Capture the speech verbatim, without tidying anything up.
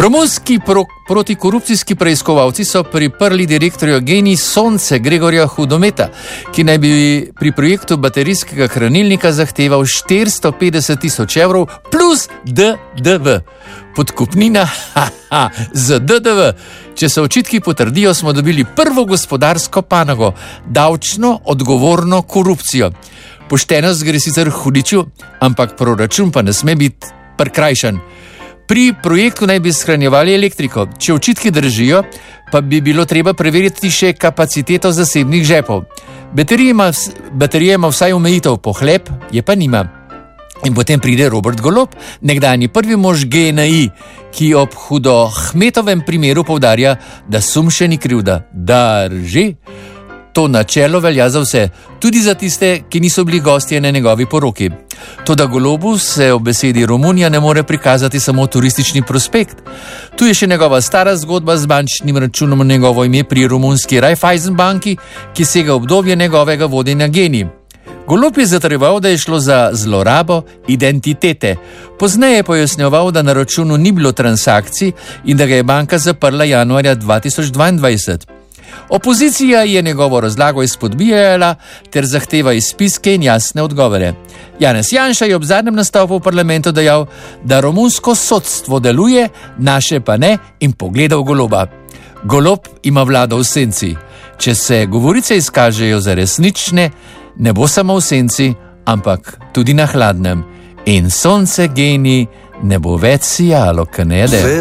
Romunski pro, protikorupcijski preiskovalci so priprli direktorja Gen I Sonce Gregorja Hudometa, ki naj bi pri projektu baterijskega hranilnika zahteval štiristo petdeset tisoč evrov plus D D V. Podkupnina, haha, z D D V. Če se očitki potrdijo, smo dobili prvo gospodarsko panogo, davčno odgovorno korupcijo. Poštenost gre sicer hudiču, ampak proračun pa ne sme biti prikrajšan. Pri projektu naj bi shranjevali elektriko. Če očitki držijo, pa bi bilo treba preveriti še kapaciteto zasebnih žepov. Baterija ima, baterija ima vsaj omejitev, pohlep je pa nima. In potem pride Robert Golob, nekdanji prvi mož G N I, ki ob Hudohmetovem primeru poudarja, da sum še ni krivda. Drži. To načelo velja za vse, tudi za tiste, ki niso bili gostje na njegovi poroki. Toda Golobu se ob besedi Romunija ne more prikazati samo turistični prospekt. Tu je še njegova stara zgodba z bančnim računom na njegovo ime pri romunski Raiffeisen banki, ki sega obdobje njegovega vodenja Gen I. Golob je zatrjeval, da je šlo za zlorabo identitete. Pozneje je pojasnjeval, da na računu ni bilo transakcij in da ga je banka zaprla januarja dva tisoč dvaindvajset. Opozicija je njegovo razlago izpodbijala ter zahteva izpiske in jasne odgovore. Janez Janša je ob zadnjem nastopu v parlamentu dejal, da romunsko sodstvo deluje, naše pa ne, in pogledal Goloba. Golob ima vlado v senci. Če se govorice izkažejo za resnične, ne bo samo v senci, ampak tudi na hladnem. In sonce Gen I ne bo več sijalo, kaj ne de.